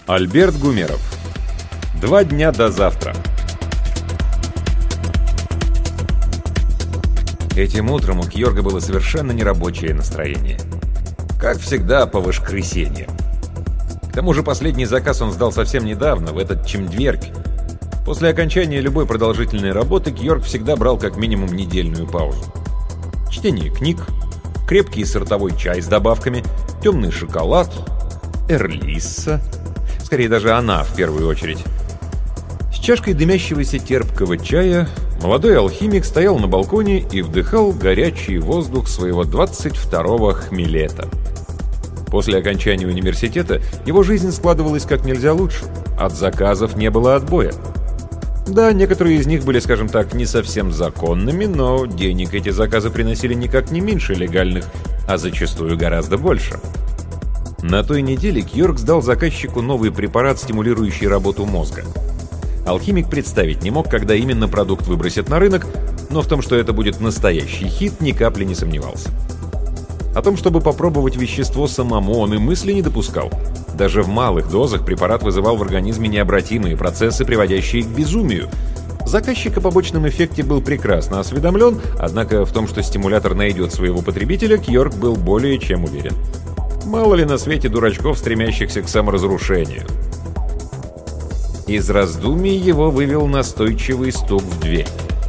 Альберт Гумеров. 2 дня до завтра. Этим утром у Кьорга было совершенно нерабочее настроение. Как всегда, по воскресенье. К тому же последний заказ он сдал совсем недавно, в этот чемдверг. После окончания любой продолжительной работы Кьорг всегда брал как минимум недельную паузу. Чтение книг, крепкий сортовой чай с добавками, темный шоколад, эрлисса. Скорее, даже она в первую очередь. С чашкой дымящегося терпкого чая молодой алхимик стоял на балконе и вдыхал горячий воздух своего 22-го хмелета. После окончания университета его жизнь складывалась как нельзя лучше. От заказов не было отбоя. Да, некоторые из них были, скажем так, не совсем законными, но денег эти заказы приносили никак не меньше легальных, а зачастую гораздо больше. На той неделе Кьорг сдал заказчику новый препарат, стимулирующий работу мозга. Алхимик представить не мог, когда именно продукт выбросят на рынок, но в том, что это будет настоящий хит, ни капли не сомневался. О том, чтобы попробовать вещество самому, он и мысли не допускал. Даже в малых дозах препарат вызывал в организме необратимые процессы, приводящие к безумию. Заказчик о побочном эффекте был прекрасно осведомлен, однако в том, что стимулятор найдет своего потребителя, Кьорг был более чем уверен. Мало ли на свете дурачков, стремящихся к саморазрушению. Из раздумий его вывел настойчивый стук в дверь.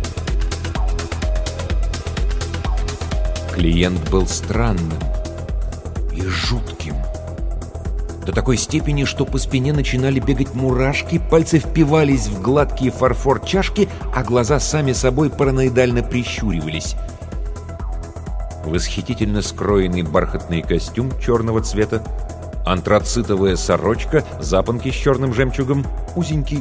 Клиент был странным и жутким. До такой степени, что по спине начинали бегать мурашки, пальцы впивались в гладкий фарфор чашки, а глаза сами собой параноидально прищуривались. Восхитительно скроенный бархатный костюм черного цвета, антрацитовая сорочка, запонки с черным жемчугом, узенький